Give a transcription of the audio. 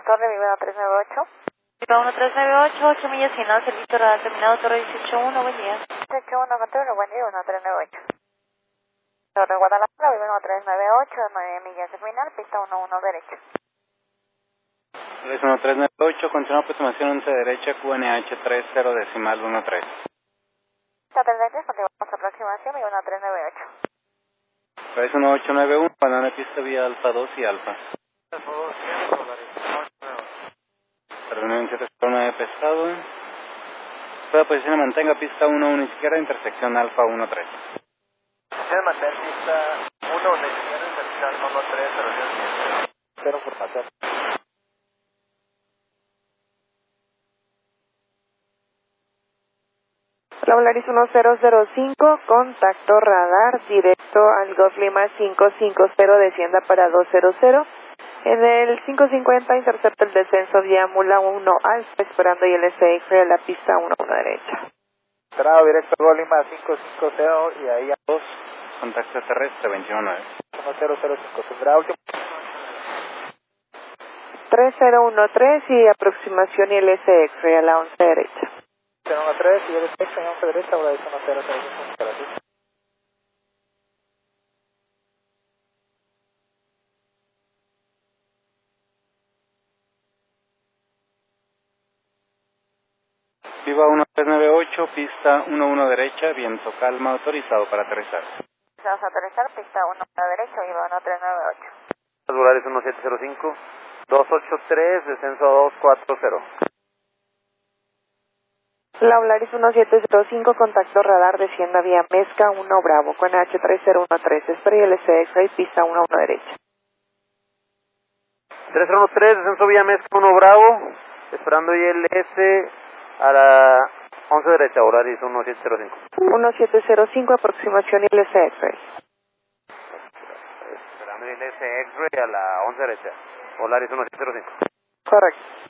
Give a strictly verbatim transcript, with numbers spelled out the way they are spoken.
Torre, Viva uno tres nueve ocho. Viva uno tres nueve ocho, ocho millas final, servicio radar terminado, Torre dieciocho uno, buen día. dieciocho uno, control, buen día, uno tres nueve ocho. Torre Guadalajara, Viva uno tres nueve ocho, nueve millas de final, pista uno uno derecha. Es uno tres nueve ocho, continúa aproximación once derecha, Q N H treinta decimal uno tres. Pista treinta y tres, continuamos aproximación, Viva uno tres nueve ocho. Es uno ocho nueve uno, banana pista vía alfa dos y alfa. Perdón, siete cero nueve pescado. Toda posición mantenga pista uno uno izquierda, intersección alfa uno tres. Posición mantener pista uno uno izquierda, intersección uno tres, cero cero por pasar. La Volaris uno cero cero cinco, contacto radar directo al Golf Lima cinco cinco cero, descienda para dos cero cero. En el cinco cincuenta intercepta el descenso vía Mula uno Alfa, esperando I L C X a la pista uno uno derecha. Entrada directo al Golf Lima cinco cinco cero y ahí a dos. Contacto terrestre veintiuno nueve. uno cero cero cinco, tendrá último. tres cero uno tres y aproximación I L C X a la once derecha. cero uno tres y el texto en once derecha, ahora es uno cero cero cinco para ti. Viva uno tres nueve ocho, pista uno uno derecha, viento calma, autorizado para aterrizar. Vamos a aterrizar, pista uno a la derecha, Viva uno tres nueve ocho. Volaris uno siete cero cinco, dos ocho tres, descenso dos cuatro cero. La Volaris uno siete cero cinco, contacto radar, descienda vía Mezca uno Bravo, con H tres cero uno tres, espera I L C X y pista uno uno derecha. tres cero uno tres, descenso vía Mezca uno Bravo, esperando I L S a la once derecha, Volaris uno siete cero cinco. uno siete cero cinco, aproximación I L C X. Esperando I L S X-ray a la once derecha, Volaris uno siete cero cinco. Correcto.